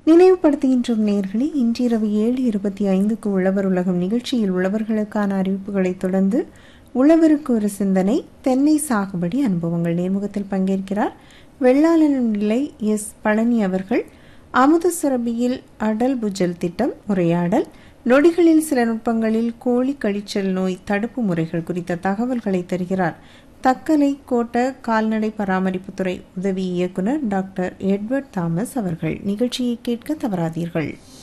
நினைவுபடுத்துகின்றோம் நேயர்களே, இன்றிரவு 7:25க்கு உழவர் உலகம் நிகழ்ச்சியில் உழவர்களுக்கான அறிவிப்புகளை தொடர்ந்து உழவருக்கு ஒரு சிந்தனை, தென்னை சாகுபடி அனுபவங்கள். நேர்முகத்தில் பங்கேற்கிறார் வெள்ளாளன் நிலை எஸ் பழனி அவர்கள். அமுத சுரபியில் அடல் புஜல் திட்டம் உரையாடல், நொடிகளில் சில நுட்பங்களில் கோழி கழிச்சல் நோய் தடுப்பு முறைகள் குறித்த தகவல்களை தருகிறார் தக்கலை கோட்ட கால்நடை பராமரிப்புத்துறை உதவி இயக்குனர் டாக்டர் எட்வர்ட் தாமஸ் அவர்கள். நிகழ்ச்சியை கேட்க தவறாதீர்கள்.